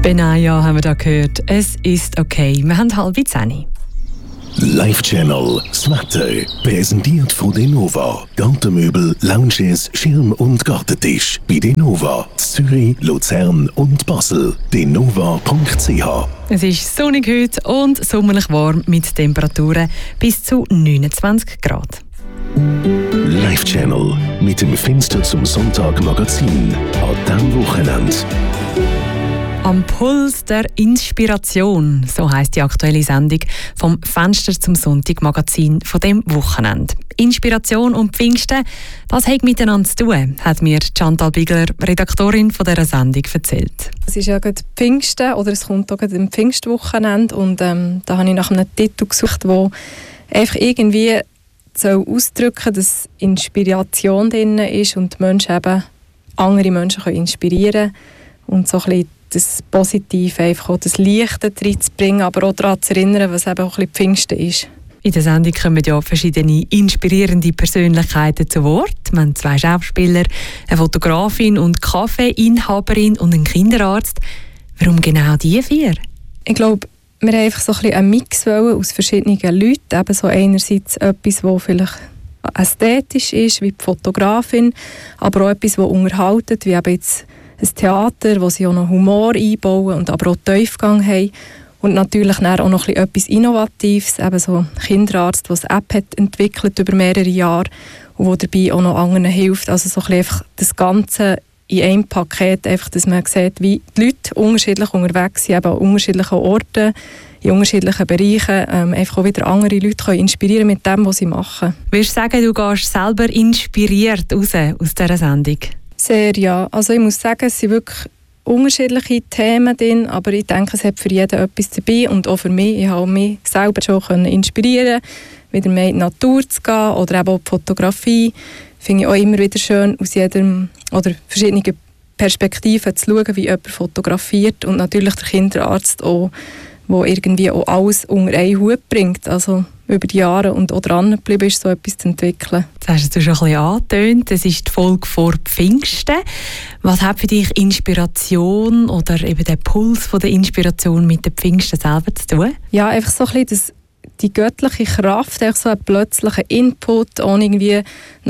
Benaya haben wir da gehört. Es ist okay. Wir haben 9:30. Live-Channel, das Wetter, präsentiert von Denova. Gartenmöbel, Lounges, Schirm- und Gartentisch. Bei Denova, Zürich, Luzern und Basel. denova.ch. Es ist sonnig heute und sommerlich warm mit Temperaturen bis zu 29 Grad. Live-Channel mit dem Fenster zum Sonntag Magazin. An diesem Wochenende. Am Puls der Inspiration, so heisst die aktuelle Sendung vom Fenster zum Sonntag Magazin von dem Wochenende. Inspiration und Pfingsten, das hat miteinander zu tun, hat mir Chantal Bigler, Redaktorin von dieser Sendung, erzählt. Es ist ja gerade Pfingsten oder es kommt auch gerade im Pfingstwochenende und da habe ich nach einem Titel gesucht, der einfach irgendwie soll ausdrücken, dass Inspiration drin ist und die Menschen eben andere Menschen können inspirieren und so ein bisschen das Positive, einfach auch das Lichte reinzubringen, aber auch daran zu erinnern, was eben auch ein bisschen Pfingsten ist. In der Sendung kommen ja verschiedene inspirierende Persönlichkeiten zu Wort. Wir haben 2 Schauspieler, eine Fotografin und Kaffeeinhaberin und einen Kinderarzt. Warum genau die 4? Ich glaube, wir haben einfach so ein bisschen einen Mix aus verschiedenen Leuten. Eben so einerseits etwas, das vielleicht ästhetisch ist, wie die Fotografin, aber auch etwas, das unterhaltet, wie eben jetzt ein Theater, wo sie auch noch Humor einbauen und aber auch Tiefgang haben. Und natürlich auch noch etwas Innovatives, eben so ein Kinderarzt, der eine App hat entwickelt über mehrere Jahre und wo dabei auch noch anderen hilft. Also so ein bisschen einfach das Ganze in einem Paket, einfach, dass man sieht, wie die Leute unterschiedlich unterwegs sind, eben an unterschiedlichen Orten, in unterschiedlichen Bereichen, einfach auch wieder andere Leute können inspirieren mit dem, was sie machen. Würdest du sagen, du gehst selber inspiriert raus aus dieser Sendung? Sehr, ja. Also ich muss sagen, es sind wirklich unterschiedliche Themen drin, aber ich denke, es hat für jeden etwas dabei und auch für mich. Ich habe mich selber schon inspirieren können, wieder mehr in die Natur zu gehen oder eben auch die Fotografie. Finde ich auch immer wieder schön, aus jedem oder verschiedenen Perspektiven zu schauen, wie jemand fotografiert und natürlich der Kinderarzt auch, der irgendwie auch alles unter einen Hut bringt, also über die Jahre und auch dran geblieben ist, so etwas zu entwickeln. Das hast du schon ein bisschen angetönt. Das ist die Folge vor Pfingsten. Was hat für dich Inspiration oder eben der Puls von der Inspiration mit den Pfingsten selber zu tun? Ja, einfach so ein bisschen die göttliche Kraft, einfach so ein plötzlicher Input, ohne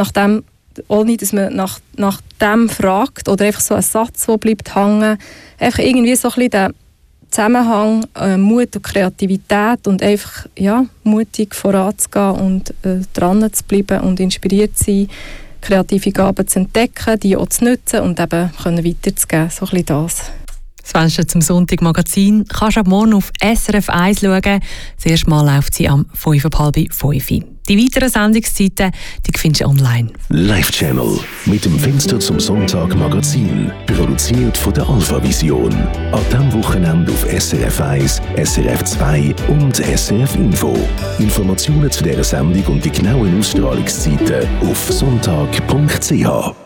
dass man nach dem fragt oder einfach so ein Satz, der bleibt hängen. Einfach irgendwie so ein bisschen der Zusammenhang, Mut und Kreativität und einfach mutig voranzugehen und dran zu bleiben und inspiriert zu sein, kreative Gaben zu entdecken, die auch zu nutzen und eben weiterzugeben. So ein bisschen das. Das Fenster zum Sonntag-Magazin kannst du ab morgen auf SRF 1 schauen. Das erste Mal läuft sie am 5:30. Die weiteren Sendungszeiten die findest du online. Live-Channel mit dem Fenster zum Sonntag Magazin. Produziert von der Alpha Vision. An diesem Wochenende auf SRF 1, SRF 2 und SRF Info. Informationen zu dieser Sendung und die genauen Ausstrahlungszeiten auf sonntag.ch.